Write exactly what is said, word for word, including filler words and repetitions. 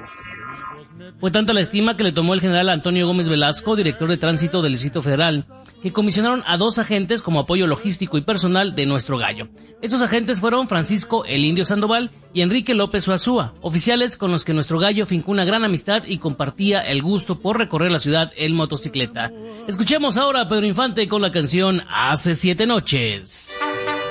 Fue tanta la estima que le tomó el general Antonio Gómez Velasco, director de tránsito del Distrito Federal, que comisionaron a dos agentes como apoyo logístico y personal de nuestro gallo. Estos agentes fueron Francisco el Indio Sandoval y Enrique López Uazúa, oficiales con los que nuestro gallo fincó una gran amistad y compartía el gusto por recorrer la ciudad en motocicleta. Escuchemos ahora a Pedro Infante con la canción Hace Siete Noches.